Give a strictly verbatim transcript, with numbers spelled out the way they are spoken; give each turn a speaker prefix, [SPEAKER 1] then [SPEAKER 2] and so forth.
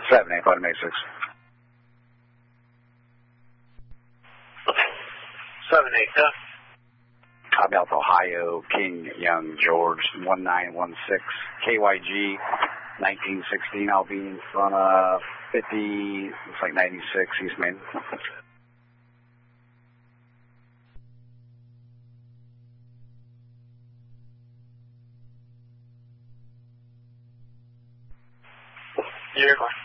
[SPEAKER 1] seven eight, bottom eight six.
[SPEAKER 2] seven eight, huh?
[SPEAKER 1] Copy Alpha Ohio, King, Young, George, one nine one six, K Y G, nineteen sixteen. I'll be in front of fifty, looks like ninety-six, East Main.
[SPEAKER 2] You're